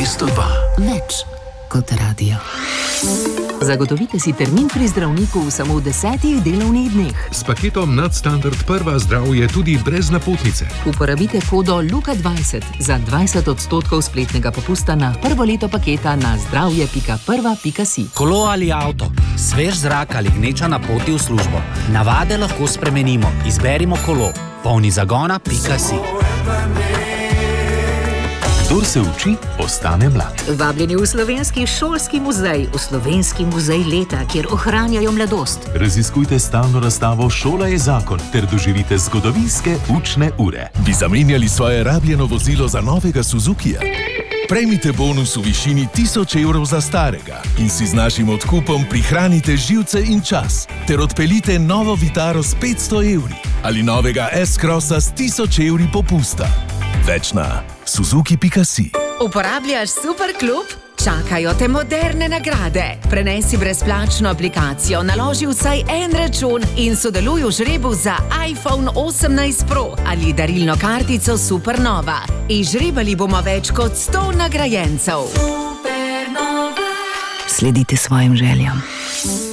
202. Več kot radio. Zagotovite si termin pri zdravniku v samo 10 delovnih dneh. S paketom Nadstandard Prva zdravje tudi brez napotnice. Uporabite kodo LUKA20 za 20% spletnega popusta na prvo leto paketa na zdravje.prva.si. Kolo ali avto, svež zrak ali gneča na poti v službo. Navade lahko spremenimo. Izberimo kolo. Polni zagona.si. Kdor se uči, ostane mlad. Vabljeni v Slovenski šolski muzej, v Slovenski muzej leta, kjer ohranjajo mladost. Raziskujte stalno razstavo Šola je zakon ter doživite zgodovinske učne ure. Bi zamenjali svoje rabljeno vozilo za novega Suzukija? Prejmite bonus v višini 1000 evrov za starega in si z našim odkupom prihranite živce in čas ter odpeljite novo Vitaro s 500 evri ali novega S-Crossa s 1000 evri popusta. Več na suzuki.si. Uporabljaš Superklub? Čakajo te moderne nagrade. Prenesi brezplačno aplikacijo, naloži vsaj en račun in sodeluj v žrebu za iPhone 18 Pro ali darilno kartico Supernova. Izžrebali bomo več kot 100 nagrajencev. Sledite svojim željam.